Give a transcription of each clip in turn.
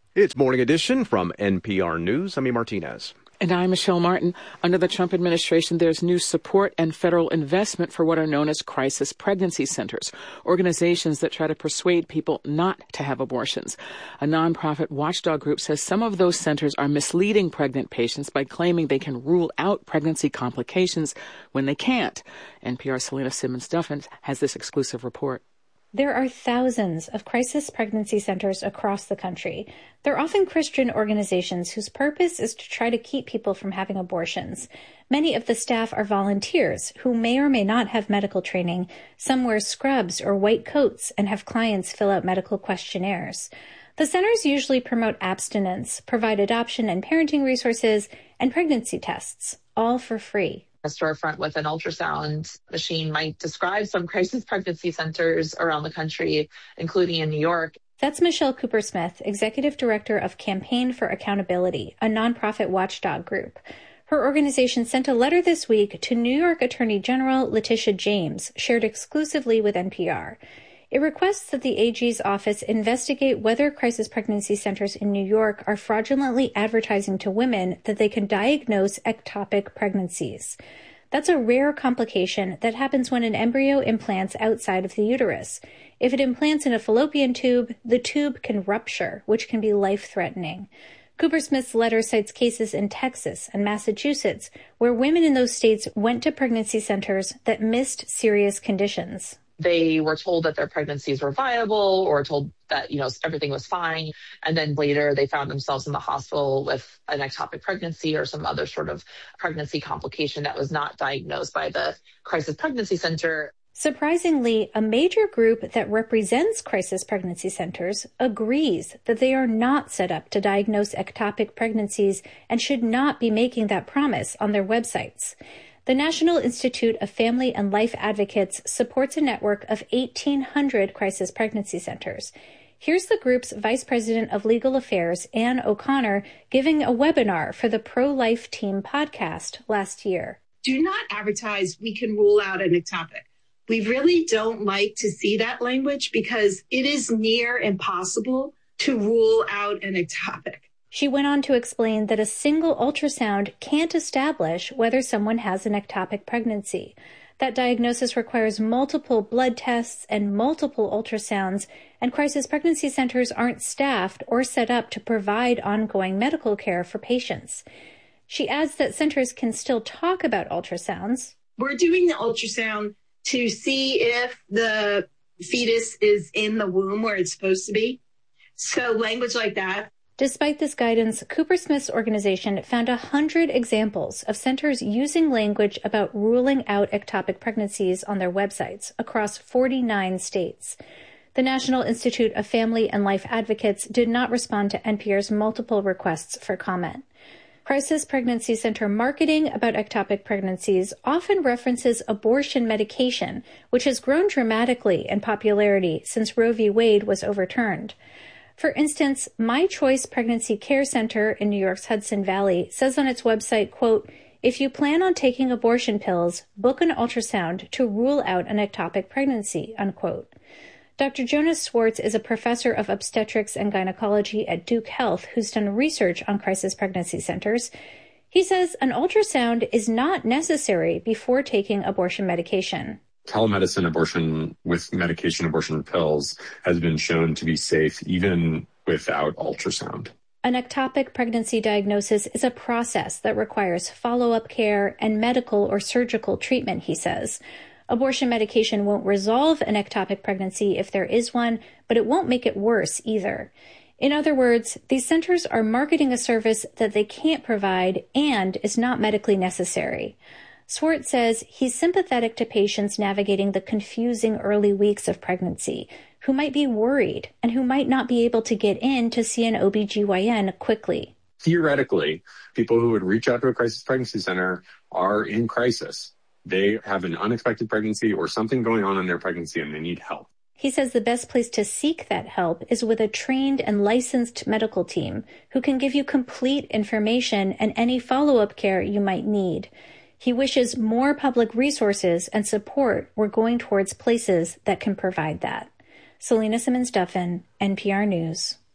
It's Morning Edition from NPR News. I'm E. Martinez. And I'm Michelle Martin. Under the Trump administration, there's new support and federal investment for what are known as crisis pregnancy centers, organizations that try to persuade people not to have abortions. A nonprofit watchdog group says some of those centers are misleading pregnant patients by claiming they can rule out pregnancy complications when they can't. NPR's Selena Simmons-Duffin has this exclusive report. There are thousands of crisis pregnancy centers across the country. They're often Christian organizations whose purpose is to try to keep people from having abortions. Many of the staff are volunteers who may or may not have medical training. Some wear scrubs or white coats and have clients fill out medical questionnaires. The centers usually promote abstinence, provide adoption and parenting resources, and pregnancy tests, all for free. A storefront with an ultrasound machine might describe some crisis pregnancy centers around the country, including in New York. That's Michelle Cooper-Smith, Executive Director of Campaign for Accountability, a nonprofit watchdog group. Her organization sent a letter this week to New York Attorney General Letitia James, shared exclusively with NPR. It requests that the AG's office investigate whether crisis pregnancy centers in New York are fraudulently advertising to women that they can diagnose ectopic pregnancies. That's a rare complication that happens when an embryo implants outside of the uterus. If it implants in a fallopian tube, the tube can rupture, which can be life-threatening. Cooper-Smith's letter cites cases in Texas and Massachusetts where women in those states went to pregnancy centers that missed serious conditions. They were told that their pregnancies were viable or told that, everything was fine. And then later they found themselves in the hospital with an ectopic pregnancy or some other sort of pregnancy complication that was not diagnosed by the crisis pregnancy center. Surprisingly, a major group that represents crisis pregnancy centers agrees that they are not set up to diagnose ectopic pregnancies and should not be making that promise on their websites. The National Institute of Family and Life Advocates supports a network of 1,800 crisis pregnancy centers. Here's the group's Vice President of Legal Affairs, Ann O'Connor, giving a webinar for the Pro-Life Team podcast last year. Do not advertise we can rule out an ectopic. We really don't like to see that language because it is near impossible to rule out an ectopic. She went on to explain that a single ultrasound can't establish whether someone has an ectopic pregnancy. That diagnosis requires multiple blood tests and multiple ultrasounds, and crisis pregnancy centers aren't staffed or set up to provide ongoing medical care for patients. She adds that centers can still talk about ultrasounds. We're doing the ultrasound to see if the fetus is in the womb where it's supposed to be. So language like that. Despite this guidance, Cooper-Smith's organization found 100 examples of centers using language about ruling out ectopic pregnancies on their websites across 49 states. The National Institute of Family and Life Advocates did not respond to NPR's multiple requests for comment. Crisis pregnancy center marketing about ectopic pregnancies often references abortion medication, which has grown dramatically in popularity since Roe v. Wade was overturned. For instance, My Choice Pregnancy Care Center in New York's Hudson Valley says on its website, quote, "If you plan on taking abortion pills, book an ultrasound to rule out an ectopic pregnancy," unquote. Dr. Jonas Swartz is a professor of obstetrics and gynecology at Duke Health who's done research on crisis pregnancy centers. He says an ultrasound is not necessary before taking abortion medication. Telemedicine abortion with medication, abortion pills, has been shown to be safe even without ultrasound. An ectopic pregnancy diagnosis is a process that requires follow-up care and medical or surgical treatment, he says. Abortion medication won't resolve an ectopic pregnancy if there is one, but it won't make it worse either. In other words, these centers are marketing a service that they can't provide and is not medically necessary. Swartz says he's sympathetic to patients navigating the confusing early weeks of pregnancy, who might be worried and who might not be able to get in to see an OBGYN quickly. Theoretically, people who would reach out to a crisis pregnancy center are in crisis. They have an unexpected pregnancy or something going on in their pregnancy and they need help. He says the best place to seek that help is with a trained and licensed medical team who can give you complete information and any follow-up care you might need. He wishes more public resources and support were going towards places that can provide that. Selena Simmons-Duffin, NPR News.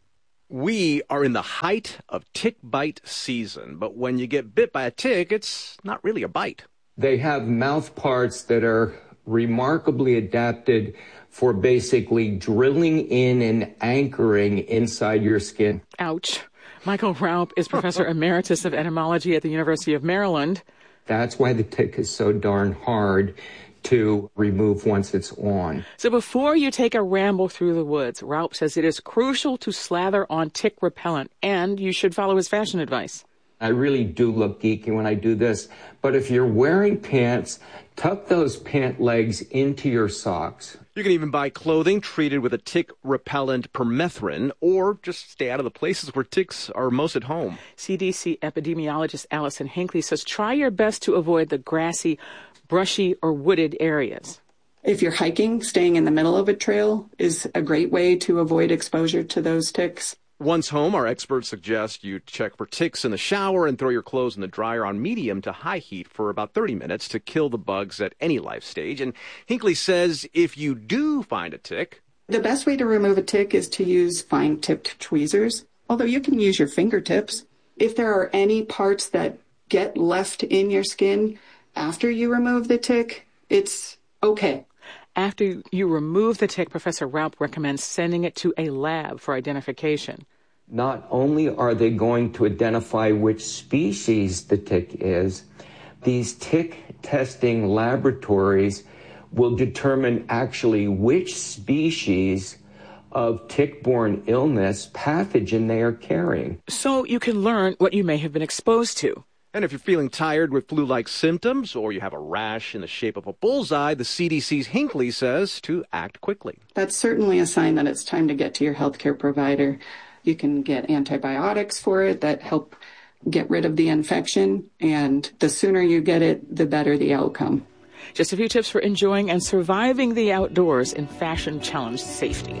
We are in the height of tick bite season, but when you get bit by a tick, it's not really a bite. They have mouth parts that are remarkably adapted for basically drilling in and anchoring inside your skin. Ouch. Michael Raupp is Professor Emeritus of Entomology at the University of Maryland. That's why the tick is so darn hard to remove once it's on. So before you take a ramble through the woods, Raupp says it is crucial to slather on tick repellent, and you should follow his fashion advice. I really do look geeky when I do this, but if you're wearing pants, tuck those pant legs into your socks. You can even buy clothing treated with a tick-repellent permethrin, or just stay out of the places where ticks are most at home. CDC epidemiologist Allison Hinckley says try your best to avoid the grassy, brushy, or wooded areas. If you're hiking, staying in the middle of a trail is a great way to avoid exposure to those ticks. Once home, our experts suggest you check for ticks in the shower and throw your clothes in the dryer on medium to high heat for about 30 minutes to kill the bugs at any life stage. And Hinckley says if you do find a tick, the best way to remove a tick is to use fine-tipped tweezers, although you can use your fingertips. If there are any parts that get left in your skin after you remove the tick, it's okay. After you remove the tick, Professor Raupp recommends sending it to a lab for identification. Not only are they going to identify which species the tick is, these tick testing laboratories will determine actually which species of tick-borne illness pathogen they are carrying. So you can learn what you may have been exposed to. And if you're feeling tired with flu-like symptoms or you have a rash in the shape of a bullseye, the CDC's Hinckley says to act quickly. That's certainly a sign that it's time to get to your healthcare provider. You can get antibiotics for it that help get rid of the infection, and the sooner you get it, the better the outcome. Just a few tips for enjoying and surviving the outdoors in fashion-challenged safety.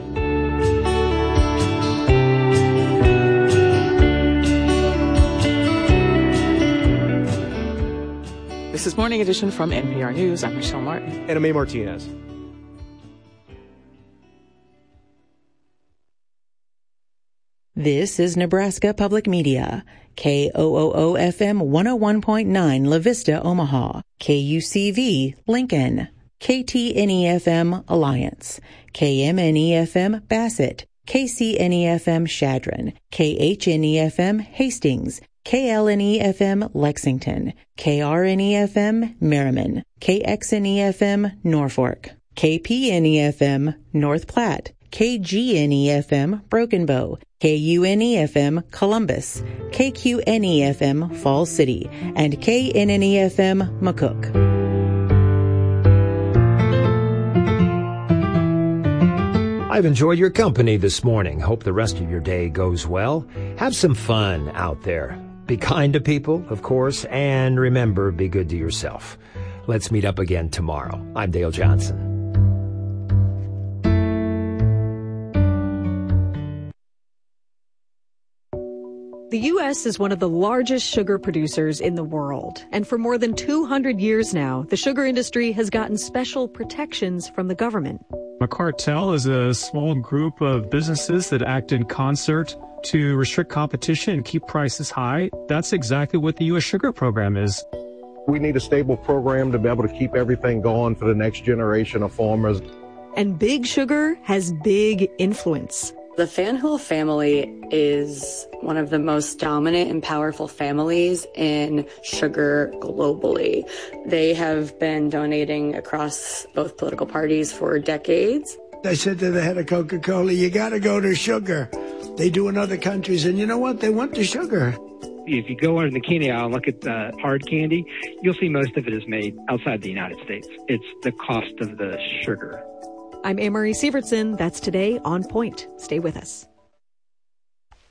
This is Morning Edition from NPR News. I'm Michelle Martin. And I'm A. Martinez. This is Nebraska Public Media. KOOO-FM 101.9 La Vista, Omaha. KUCV, Lincoln. KTNE-FM, Alliance. KMNE-FM, Bassett. KCNE-FM, Chadron. KHNE-FM, Hastings. KLNE-FM, Lexington. KRNE-FM, Merriman. KXNE-FM, Norfolk. KPNE-FM, North Platte. KGNE-FM, Broken Bow. KUNE-FM, Columbus. KQNE-FM, Falls City. And KNNE-FM, McCook. I've enjoyed your company this morning. Hope the rest of your day goes well. Have some fun out there. Be kind to people, of course, and remember, be good to yourself. Let's meet up again tomorrow. I'm Dale Johnson. The U.S. is one of the largest sugar producers in the world. And for more than 200 years now, the sugar industry has gotten special protections from the government. A cartel is a small group of businesses that act in concert to restrict competition and keep prices high. That's exactly what the U.S. sugar program is. We need a stable program to be able to keep everything going for the next generation of farmers. And Big Sugar has big influence. The Fanjul family is one of the most dominant and powerful families in sugar globally. They have been donating across both political parties for decades. I said to the head of Coca-Cola, you got to go to sugar. They do in other countries, and you know what? They want the sugar. If you go under the candy aisle and look at the hard candy, you'll see most of it is made outside the United States. It's the cost of the sugar. I'm Anne-Marie Sievertson. That's Today on Point. Stay with us.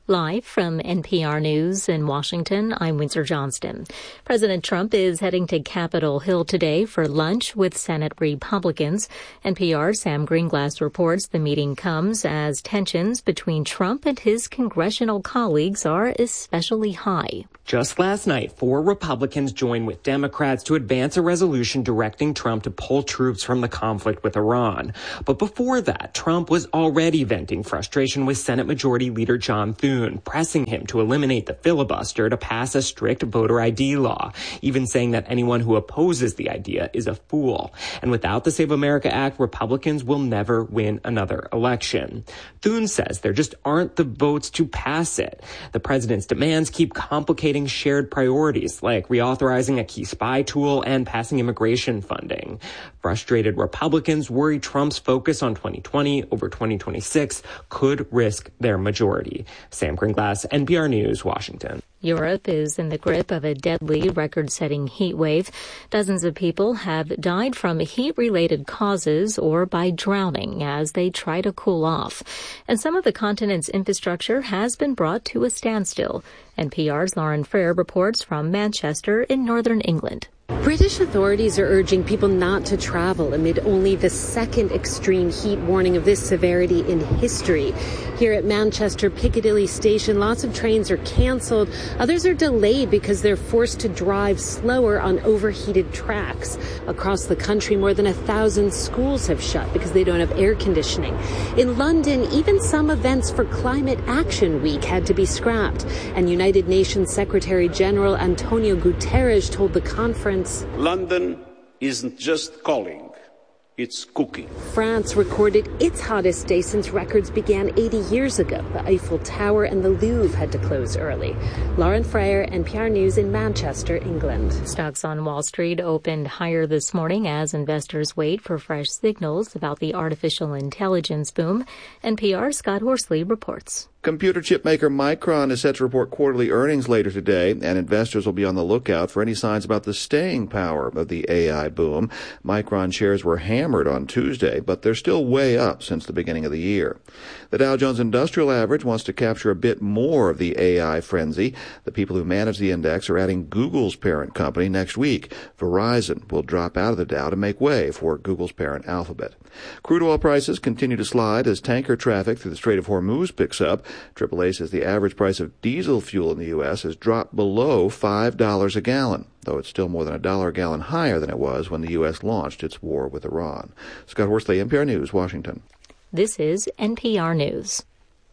Live from NPR News in Washington, I'm Windsor Johnston. President Trump is heading to Capitol Hill today for lunch with Senate Republicans. NPR's Sam Greenglass reports the meeting comes as tensions between Trump and his congressional colleagues are especially high. Just last night, 4 Republicans joined with Democrats to advance a resolution directing Trump to pull troops from the conflict with Iran. But before that, Trump was already venting frustration with Senate Majority Leader John Thune, pressing him to eliminate the filibuster to pass a strict voter ID law, even saying that anyone who opposes the idea is a fool. And without the Save America Act, Republicans will never win another election. Thune says there just aren't the votes to pass it. The president's demands keep complicating shared priorities like reauthorizing a key spy tool and passing immigration funding. Frustrated Republicans worry Trump's focus on 2020 over 2026 could risk their majority. Sam Greenglass, NPR News, Washington. Europe is in the grip of a deadly record-setting heat wave. Dozens of people have died from heat-related causes or by drowning as they try to cool off. And some of the continent's infrastructure has been brought to a standstill. NPR's Lauren Frere reports from Manchester in northern England. British authorities are urging people not to travel amid only the second extreme heat warning of this severity in history. Here at Manchester Piccadilly Station, lots of trains are canceled. Others are delayed because they're forced to drive slower on overheated tracks. Across the country, more than 1,000 schools have shut because they don't have air conditioning. In London, even some events for Climate Action Week had to be scrapped. And United Nations Secretary General Antonio Guterres told the conference, London isn't just calling, it's cooking. France recorded its hottest day since records began 80 years ago. The Eiffel Tower and the Louvre had to close early. Lauren Frere, NPR News in Manchester, England. Stocks on Wall Street opened higher this morning as investors wait for fresh signals about the artificial intelligence boom. NPR's Scott Horsley reports. Computer chip maker Micron is set to report quarterly earnings later today, and investors will be on the lookout for any signs about the staying power of the AI boom. Micron shares were hammered on Tuesday, but they're still way up since the beginning of the year. The Dow Jones Industrial Average wants to capture a bit more of the AI frenzy. The people who manage the index are adding Google's parent company next week. Verizon will drop out of the Dow to make way for Google's parent Alphabet. Crude oil prices continue to slide as tanker traffic through the Strait of Hormuz picks up. AAA says the average price of diesel fuel in the U.S. has dropped below $5 a gallon, though it's still more than $1 a gallon higher than it was when the U.S. launched its war with Iran. Scott Horsley, NPR News, Washington. This is NPR News.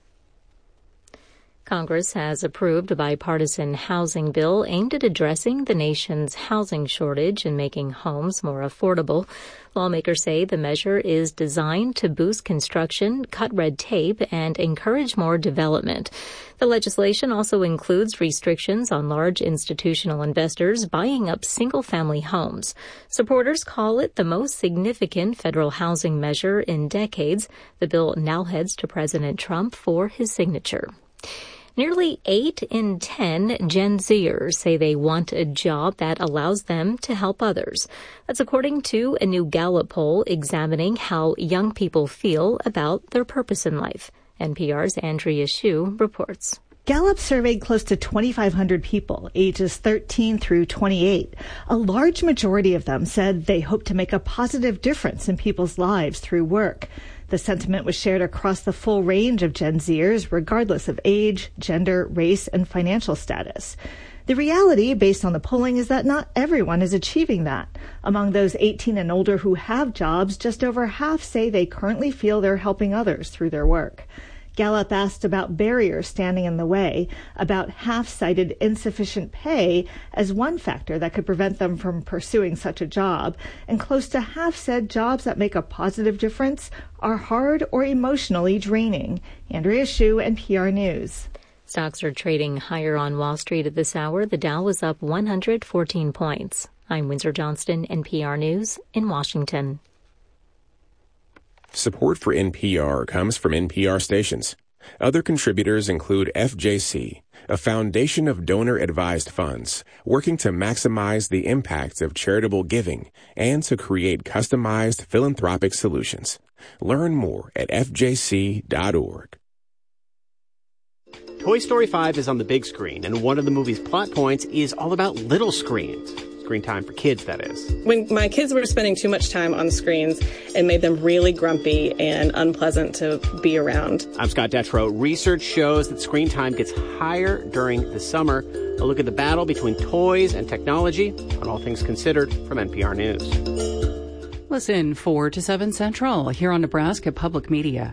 Congress has approved a bipartisan housing bill aimed at addressing the nation's housing shortage and making homes more affordable. Lawmakers say the measure is designed to boost construction, cut red tape, and encourage more development. The legislation also includes restrictions on large institutional investors buying up single-family homes. Supporters call it the most significant federal housing measure in decades. The bill now heads to President Trump for his signature. Nearly 8 in 10 Gen Zers say they want a job that allows them to help others. That's according to a new Gallup poll examining how young people feel about their purpose in life. NPR's Andrea Hsu reports. Gallup surveyed close to 2,500 people, ages 13 through 28. A large majority of them said they hope to make a positive difference in people's lives through work. The sentiment was shared across the full range of Gen Zers, regardless of age, gender, race, and financial status. The reality, based on the polling, is that not everyone is achieving that. Among those 18 and older who have jobs, just over half say they currently feel they're helping others through their work. Gallup asked about barriers standing in the way. About half cited insufficient pay as one factor that could prevent them from pursuing such a job, and close to half said jobs that make a positive difference are hard or emotionally draining. Andrea Hsu, NPR News. Stocks are trading higher on Wall Street at this hour. The Dow was up 114 points. I'm Windsor Johnston, NPR News in Washington. Support for NPR comes from NPR stations. Other contributors include FJC, a foundation of donor-advised funds working to maximize the impact of charitable giving and to create customized philanthropic solutions. Learn more at fjc.org. Toy Story 5 is on the big screen, and one of the movie's plot points is all about little screens. Screen time for kids, that is. When my kids were spending too much time on the screens, it made them really grumpy and unpleasant to be around. I'm Scott Detrow. Research shows that screen time gets higher during the summer. A look at the battle between toys and technology on All Things Considered from NPR News. Listen 4 to 7 Central here on Nebraska Public Media.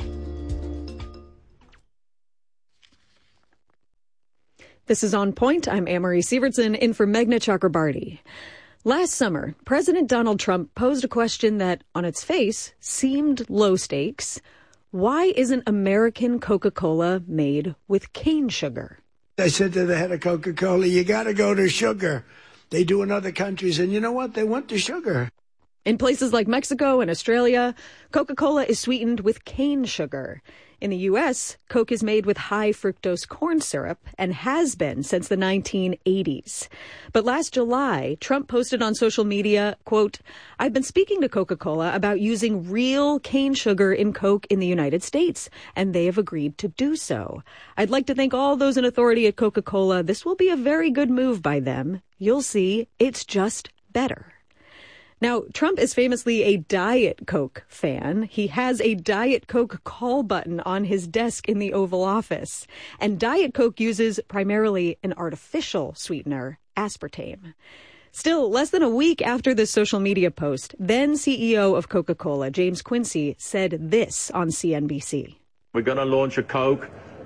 This is On Point. I'm Anne-Marie Sievertson in for Meghna Chakrabarti. Last summer, President Donald Trump posed a question that, on its face, seemed low stakes. Why isn't American Coca-Cola made with cane sugar? I said to the head of Coca-Cola, you got to go to sugar. They do in other countries, and you know what? They want the sugar. In places like Mexico and Australia, Coca-Cola is sweetened with cane sugar. In the U.S., Coke is made with high fructose corn syrup and has been since the 1980s. But last July, Trump posted on social media, quote, I've been speaking to Coca-Cola about using real cane sugar in Coke in the United States, and they have agreed to do so. I'd like to thank all those in authority at Coca-Cola. This will be a very good move by them. You'll see, it's just better. Now, Trump is famously a Diet Coke fan. He has a Diet Coke call button on his desk in the Oval Office. And Diet Coke uses primarily an artificial sweetener, aspartame. Still, less than a week after this social media post, then CEO of Coca-Cola, James Quincey, said this on CNBC. We're going to launch a Coke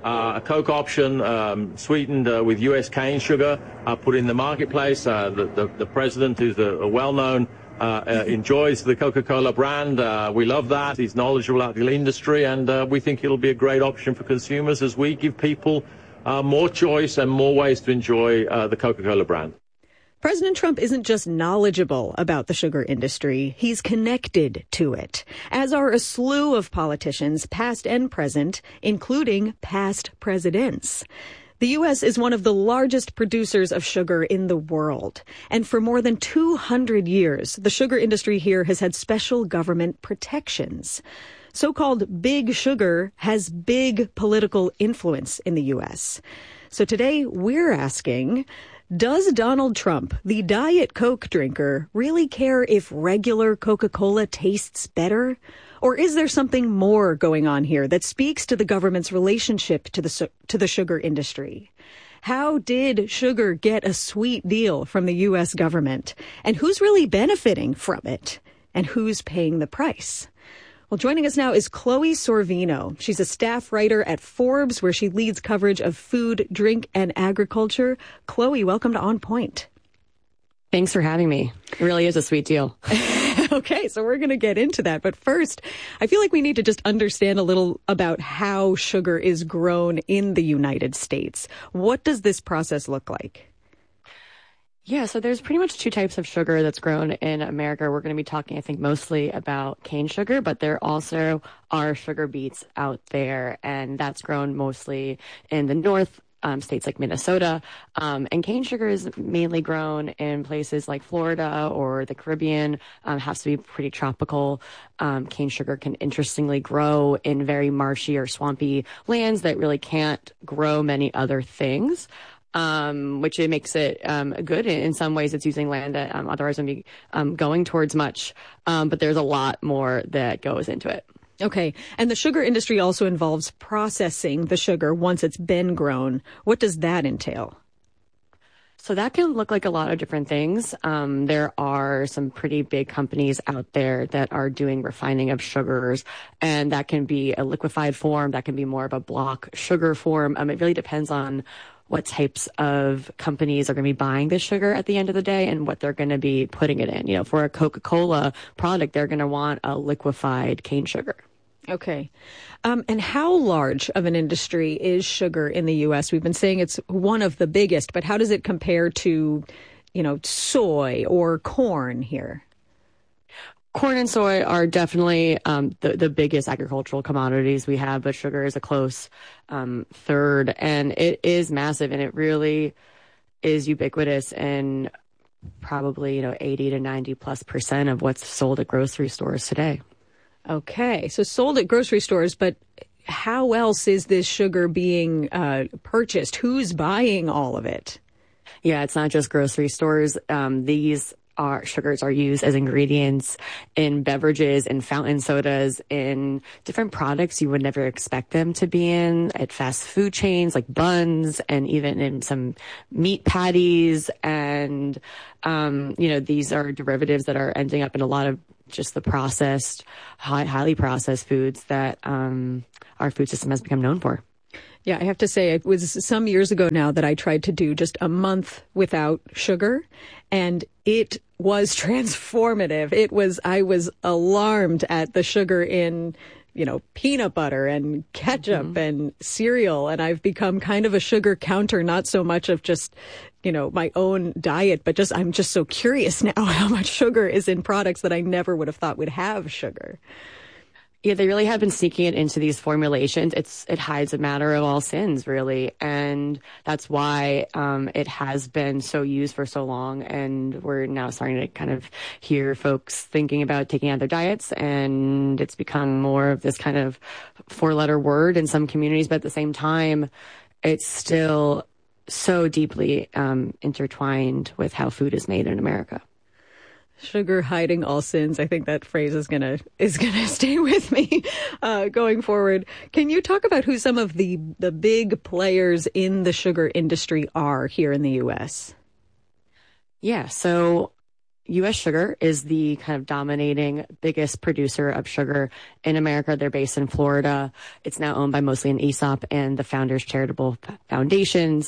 option sweetened with U.S. cane sugar, put in the marketplace. The president, who's a well-known enjoys the Coca-Cola brand. We love that. He's knowledgeable about the industry, and we think it'll be a great option for consumers as we give people more choice and more ways to enjoy the Coca-Cola brand. President Trump isn't just knowledgeable about the sugar industry, he's connected to it, as are a slew of politicians, past and present, including past presidents. The U.S. is one of the largest producers of sugar in the world. And for more than 200 years, the sugar industry here has had special government protections. So-called big sugar has big political influence in the U.S. So today we're asking, does Donald Trump, the Diet Coke drinker, really care if regular Coca-Cola tastes better? Or is there something more going on here that speaks to the government's relationship to the sugar industry? How did sugar get a sweet deal from the U.S. government? And who's really benefiting from it? And who's paying the price? Well, joining us now is Chloe Sorvino. She's a staff writer at Forbes, where she leads coverage of food, drink, and agriculture. Chloe, welcome to On Point. Thanks for having me. It really is a sweet deal. Okay, so we're going to get into that. But first, I feel like we need to just understand a little about how sugar is grown in the United States. What does this process look like? Yeah, so there's pretty much two types of sugar that's grown in America. We're going to be talking, I think, mostly about cane sugar, but there also are sugar beets out there, and that's grown mostly in the north. States like Minnesota, and cane sugar is mainly grown in places like Florida or the Caribbean. Has to be pretty tropical. Cane sugar can interestingly grow in very marshy or swampy lands that really can't grow many other things. Which it makes it good. In some ways, it's using land that otherwise would be going towards much, but there's a lot more that goes into it. Okay. And the sugar industry also involves processing the sugar once it's been grown. What does that entail? So that can look like a lot of different things. There are some pretty big companies out there that are doing refining of sugars, and that can be a liquefied form. That can be more of a block sugar form. It really depends on what types of companies are going to be buying this sugar at the end of the day and what they're going to be putting it in. You know, for a Coca-Cola product, they're going to want a liquefied cane sugar. Okay. And how large of an industry is sugar in the U.S.? We've been saying it's one of the biggest, but how does it compare to, soy or corn here? Corn and soy are definitely the biggest agricultural commodities we have, but sugar is a close third, and it is massive, and it really is ubiquitous in probably 80 to 90+% of what's sold at grocery stores today. Okay, so sold at grocery stores, but how else is this sugar being purchased? Who's buying all of it? Yeah, it's not just grocery stores. These sugars are used as ingredients in beverages, in fountain sodas, in different products you would never expect them to be in, at fast food chains like buns, and even in some meat patties. And, these are derivatives that are ending up in a lot of just the processed, highly processed foods that our food system has become known for. Yeah, I have to say, it was some years ago now that I tried to do just a month without sugar, and it was transformative. I was alarmed at the sugar in, peanut butter and ketchup and cereal, and I've become kind of a sugar counter, not so much of just, my own diet, but I'm just so curious now how much sugar is in products that I never would have thought would have sugar. Yeah, they really have been sneaking it into these formulations. It hides a matter of all sins, really. And that's why it has been so used for so long. And we're now starting to kind of hear folks thinking about taking out their diets. And it's become more of this kind of 4-letter word in some communities. But at the same time, it's still so deeply intertwined with how food is made in America. Sugar hiding all sins. I think that phrase is gonna stay with me going forward. Can you talk about who some of the big players in the sugar industry are here in the U.S.? Yeah, so U.S. Sugar is the kind of dominating biggest producer of sugar in America. They're based in Florida. It's now owned by mostly an ESOP and the Founders Charitable Foundations.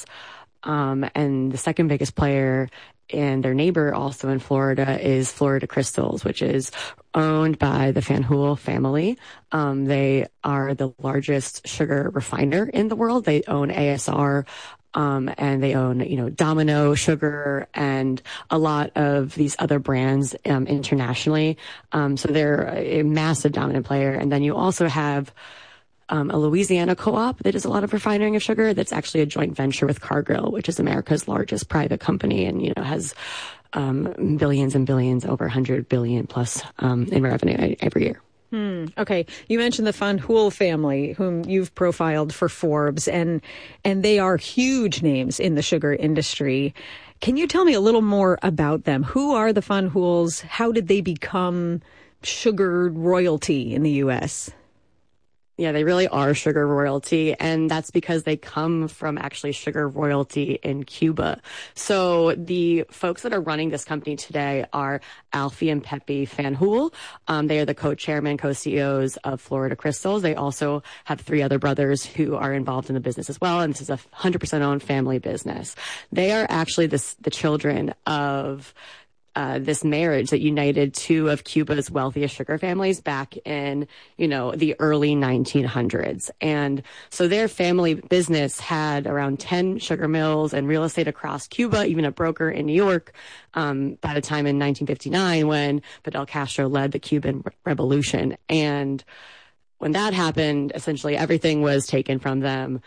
And the second biggest player and their neighbor also in Florida is Florida Crystals, which is owned by the Fanjul family. They are the largest sugar refiner in the world. They own ASR, and they own, Domino Sugar and a lot of these other brands internationally. So they're a massive dominant player. And then you also have a Louisiana co-op that does a lot of refining of sugar. That's actually a joint venture with Cargill, which is America's largest private company, and has billions and billions, over 100 billion plus in revenue every year. Okay, you mentioned the Fanjul family, whom you've profiled for Forbes, and they are huge names in the sugar industry. Can you tell me a little more about them? Who are the Fanjuls? How did they become sugar royalty in the U.S.? Yeah, they really are sugar royalty, and that's because they come from actually sugar royalty in Cuba. So the folks that are running this company today are Alfie and Pepe Fanjul. They are the co-chairman, co-CEOs of Florida Crystals. They also have 3 other brothers who are involved in the business as well, and this is a 100% owned family business. They are actually the children of this marriage that united 2 of Cuba's wealthiest sugar families back in, the early 1900s. And so their family business had around 10 sugar mills and real estate across Cuba, even a broker in New York, by the time in 1959 when Fidel Castro led the Cuban Revolution. And when that happened, essentially everything was taken from them.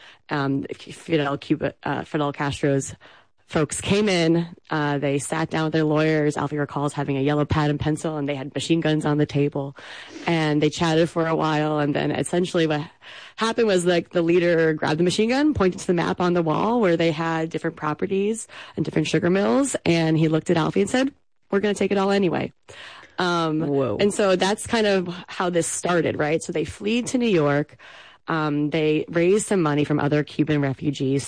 Fidel Castro's folks came in, they sat down with their lawyers. Alfie recalls having a yellow pad and pencil, and they had machine guns on the table, and they chatted for a while. And then essentially what happened was the leader grabbed the machine gun, pointed to the map on the wall where they had different properties and different sugar mills. And he looked at Alfie and said, "We're going to take it all anyway." Whoa. And so that's kind of how this started, right? So they fled to New York. They raised some money from other Cuban refugees,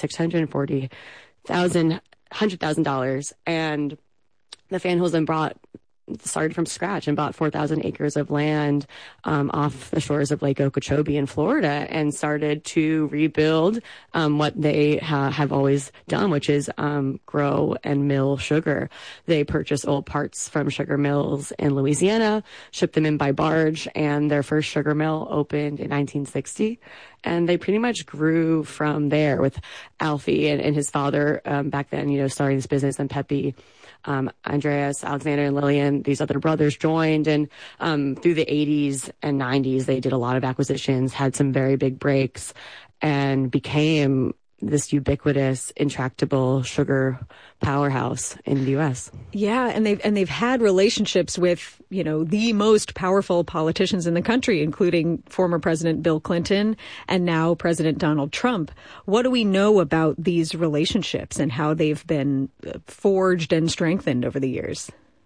$100,000, and the Fanjuls then started from scratch and bought 4,000 acres of land off the shores of Lake Okeechobee in Florida and started to rebuild what they have always done, which is grow and mill sugar. They purchased old parts from sugar mills in Louisiana, shipped them in by barge, and their first sugar mill opened in 1960. And they pretty much grew from there with Alfie and his father back then, starting this business, and Pepe, Andreas, Alexander, and Lillian, these other brothers joined. And through the 80s and 90s, they did a lot of acquisitions, had some very big breaks, and became this ubiquitous, intractable sugar powerhouse in the U.S. Yeah, and they've had relationships with, the most powerful politicians in the country, including former President Bill Clinton and now President Donald Trump. What do we know about these relationships and how they've been forged and strengthened over the years?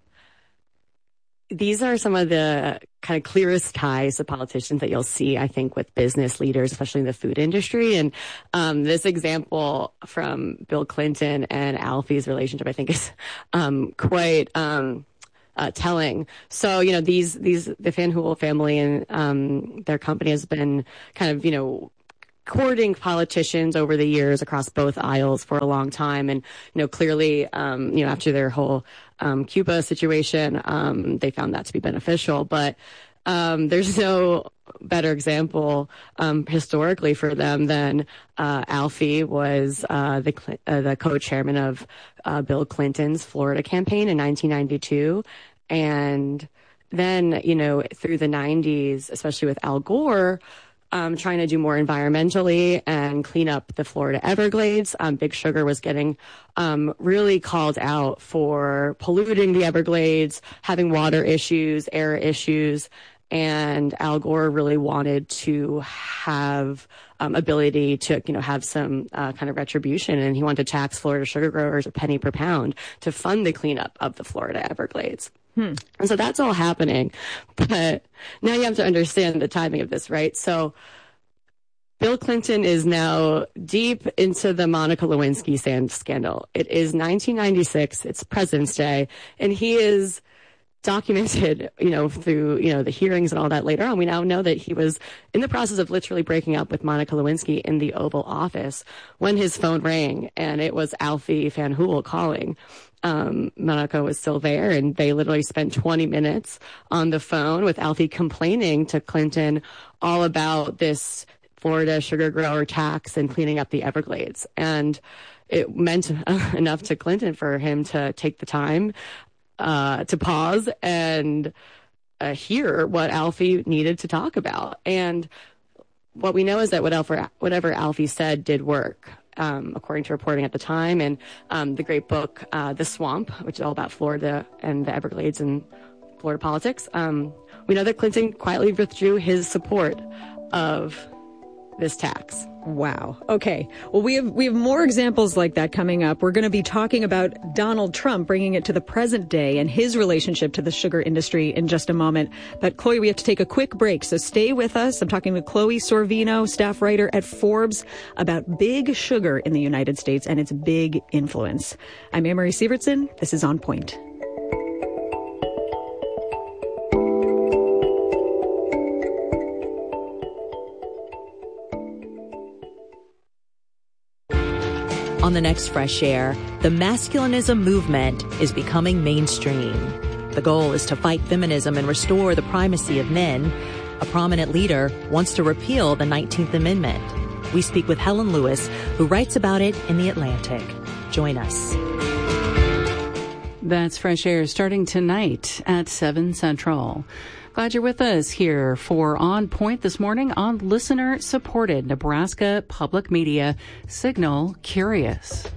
These are some of the kind of clearest ties to politicians that you'll see, I think, with business leaders, especially in the food industry. And this example from Bill Clinton and Alfie's relationship, I think, is quite telling. So, the Van Hool family and their company has been kind of, courting politicians over the years across both aisles for a long time. And, clearly, after their whole Cuba situation, they found that to be beneficial. But there's no better example historically for them than Alfie was the co-chairman of Bill Clinton's Florida campaign in 1992. And then, through the 90s, especially with Al Gore, trying to do more environmentally and clean up the Florida Everglades. Big Sugar was getting really called out for polluting the Everglades, having water issues, air issues, and Al Gore really wanted to have ability to, have some kind of retribution, and he wanted to tax Florida sugar growers a penny per pound to fund the cleanup of the Florida Everglades. And so that's all happening. But now you have to understand the timing of this, right? So Bill Clinton is now deep into the Monica Lewinsky scandal. It is 1996. It's President's Day. And he is documented, through, the hearings and all that later on. We now know that he was in the process of literally breaking up with Monica Lewinsky in the Oval Office when his phone rang, and it was Alfie Van Hool calling. Monica was still there, and they literally spent 20 minutes on the phone with Alfie complaining to Clinton all about this Florida sugar grower tax and cleaning up the Everglades. And it meant enough to Clinton for him to take the time to pause and hear what Alfie needed to talk about. And what we know is that whatever Alfie said did work. According to reporting at the time, and the great book, The Swamp, which is all about Florida and the Everglades and Florida politics. We know that Clinton quietly withdrew his support of this tax. Wow. Okay. Well, we have more examples like that coming up. We're going to be talking about Donald Trump, bringing it to the present day and his relationship to the sugar industry in just a moment. But Chloe, we have to take a quick break, so stay with us. I'm talking with Chloe Sorvino, staff writer at Forbes, about big sugar in the United States and its big influence. I'm Anne-Marie Sievertson. This is On Point. On the next Fresh Air, the masculinism movement is becoming mainstream. The goal is to fight feminism and restore the primacy of men. A prominent leader wants to repeal the 19th Amendment. We speak with Helen Lewis, who writes about it in The Atlantic. Join us. That's Fresh Air starting tonight at 7 Central. Glad you're with us here for On Point this morning on listener-supported Nebraska Public Media Signal Curious.